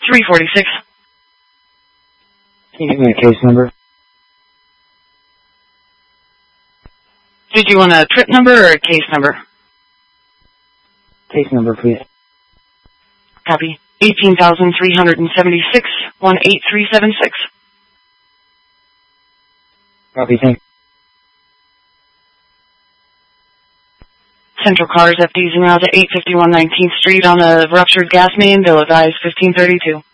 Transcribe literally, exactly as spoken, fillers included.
three forty-six. Can you give me a case number? Did you want a trip number or a case number? Case number, please. Copy. eighteen thousand three hundred seventy-six, one eight three seven six. Copy, thank you. Central Cars F Ds en route to eight fifty-one nineteenth Street on a ruptured gas main. Bill of Eyes fifteen thirty-two.